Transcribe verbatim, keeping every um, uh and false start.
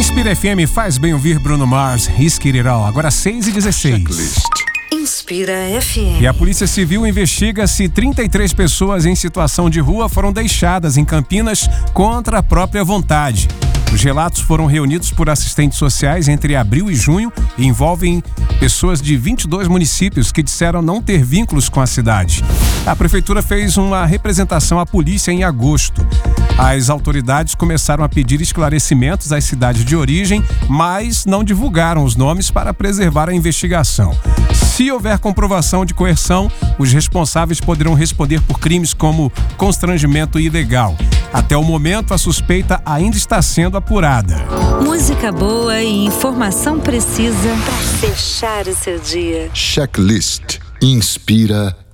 Inspira F M, faz bem ouvir Bruno Mars, Risquiriral. Agora seis e dezesseis. Checklist. Inspira F M. E a Polícia Civil investiga se trinta e três pessoas em situação de rua foram deixadas em Campinas contra a própria vontade. Os relatos foram reunidos por assistentes sociais entre abril e junho e envolvem pessoas de vinte e dois municípios que disseram não ter vínculos com a cidade. A prefeitura fez uma representação à polícia em agosto. As autoridades começaram a pedir esclarecimentos às cidades de origem, mas não divulgaram os nomes para preservar a investigação. Se houver comprovação de coerção, os responsáveis poderão responder por crimes como constrangimento ilegal. Até o momento, a suspeita ainda está sendo apurada. Música boa e informação precisa para fechar o seu dia. Checklist. Inspira